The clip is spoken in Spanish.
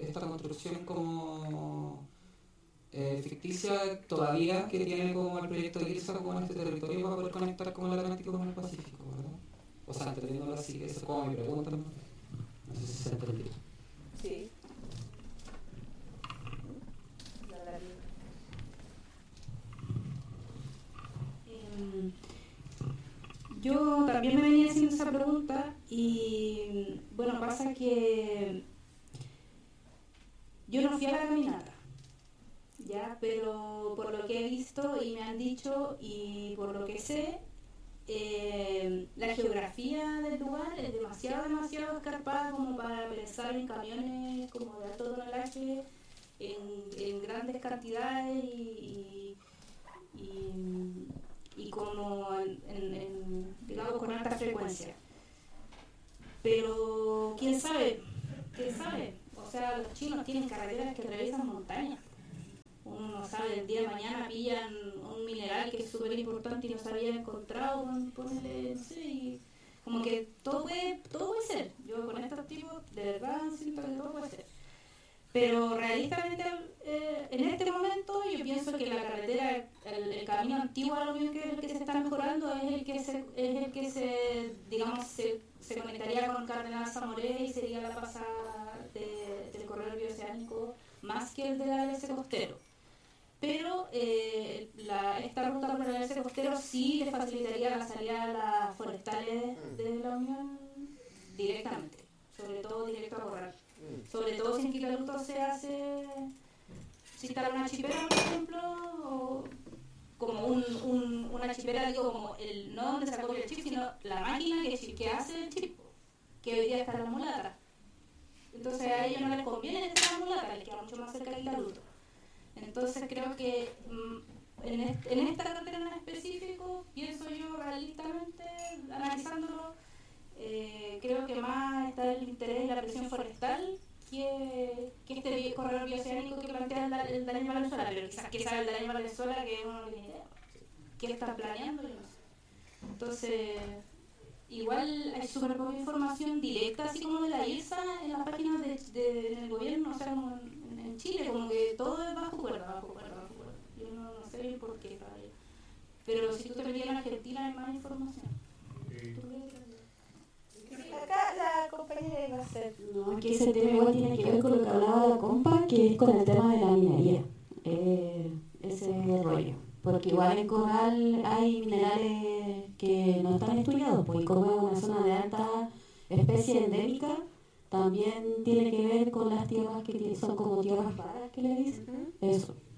esta construcción como ficticia todavía que tiene como el proyecto de IRSA con este territorio para poder conectar con el Atlántico con el Pacífico, ¿verdad? O sea, entendiéndolo así, eso es como mi pregunta, ¿no? No sé si se entendió. Sí. Yo también me venía haciendo esa pregunta y bueno, pasa que yo no fui a la caminata, ya, pero por lo que he visto y me han dicho y por lo que sé, la geografía del lugar es demasiado escarpada como para pensar en camiones como de alto tonelaje en grandes cantidades y como digamos con alta frecuencia. Pero quién sabe, o sea, los chinos tienen carreteras que atraviesan montañas. Uno no sabe, el día de mañana pillan un mineral que es súper importante y no se había encontrado, ponele, no sé, y como que todo puede ser. Yo con estos tipos de verdad siento que todo puede ser. Pero realistamente en este momento yo pienso que la carretera, el camino antiguo a lo mismo que el que se está mejorando es el que se digamos se conectaría con Cardenal Zamoré y sería la pasada del corredor bioceánico más que el del ALS costero. Pero esta ruta por el ALS costero sí le facilitaría la salida a las forestales de la Unión directamente, sobre todo directo a Corral. Sobre todo si en Quilaruto se hace, si está una chipera, por ejemplo, o como una chipera, digo, como no donde se acopia el chip, sino la máquina que hace el chip, que hoy día está en la mulata. Entonces a ellos no les conviene estar en la mulata, les queda mucho más cerca de Quilaruto. Entonces creo que en esta carretera en específico, pienso yo realistamente, analizándolo, creo que más está el interés de la presión forestal que este corredor bioceánico que plantea el daño a Venezuela, pero quizás que sabe el daño a Venezuela que uno no tiene idea. ¿Qué está planeando? Yo no sé. Entonces, igual hay súper poca información directa, así como de la IRSA en las páginas del gobierno, o sea, como en Chile, como que todo es bajo cuerda. Yo no sé el por qué, ¿sabes? Pero si tú te metías en Argentina hay más información. Acá la compañera iba a hacer. No, es que ese tema igual tiene que ver con lo que hablaba la compa, que es con el tema de la minería. Ese rollo. Porque igual en Coral hay minerales que no están estudiados, pues, y como es una zona de alta especie endémica, también tiene que ver con las tierras que son como tierras raras que le dicen. Eso.